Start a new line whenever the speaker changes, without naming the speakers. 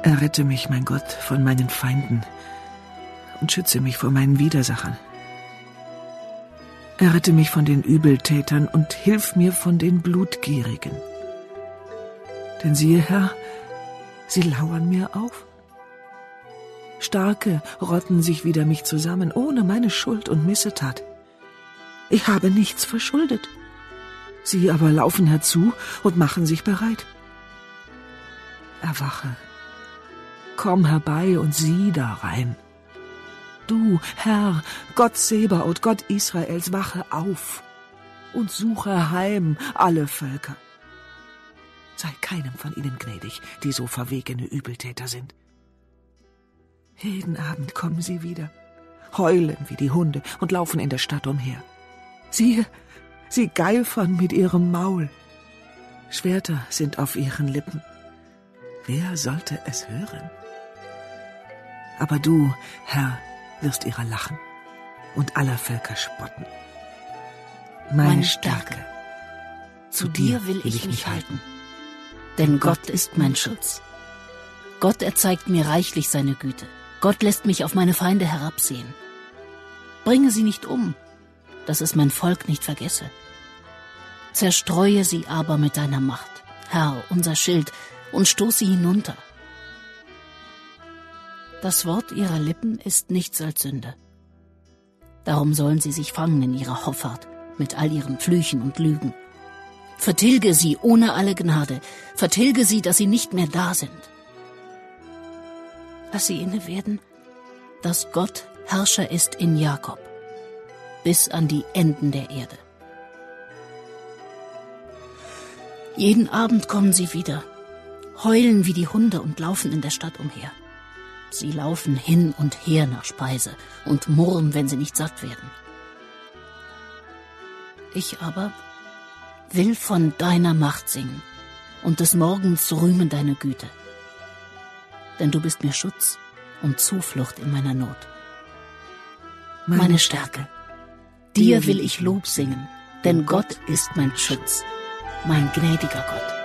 Errette mich, mein Gott, von meinen Feinden und schütze mich vor meinen Widersachern. Errette mich von den Übeltätern und hilf mir von den Blutgierigen. Denn siehe, Herr, sie lauern mir auf. Starke rotten sich wider mich zusammen, ohne meine Schuld und Missetat. Ich habe nichts verschuldet. Sie aber laufen herzu und machen sich bereit. Erwache, komm herbei und sieh darein. Du, Herr, Gott Sebaoth, Gott Israels, wache auf und suche heim alle Völker. Sei keinem von ihnen gnädig, die so verwegene Übeltäter sind. Jeden Abend kommen sie wieder, heulen wie die Hunde und laufen in der Stadt umher. Siehe, sie geifern mit ihrem Maul. Schwerter sind auf ihren Lippen. Wer sollte es hören? Aber du, Herr, wirst ihrer lachen und aller Völker spotten. Meine Stärke.
Zu dir will ich mich halten, denn Gott ist mein Schutz. Gott erzeigt mir reichlich seine Güte. Gott lässt mich auf meine Feinde herabsehen. Bringe sie nicht um, dass es mein Volk nicht vergesse. Zerstreue sie aber mit deiner Macht, Herr, unser Schild, und stoß sie hinunter. Das Wort ihrer Lippen ist nichts als Sünde. Darum sollen sie sich fangen in ihrer Hoffart, mit all ihren Flüchen und Lügen. Vertilge sie ohne alle Gnade, vertilge sie, dass sie nicht mehr da sind. Lass sie inne werden, dass Gott Herrscher ist in Jakob, bis an die Enden der Erde. Jeden Abend kommen sie wieder, heulen wie die Hunde und laufen in der Stadt umher. Sie laufen hin und her nach Speise und murren, wenn sie nicht satt werden. Ich aber will von deiner Macht singen und des Morgens rühmen deine Güte. Denn du bist mir Schutz und Zuflucht in meiner Not. Meine Stärke. Dir will ich Lob singen, denn Gott ist mein Schutz, mein gnädiger Gott.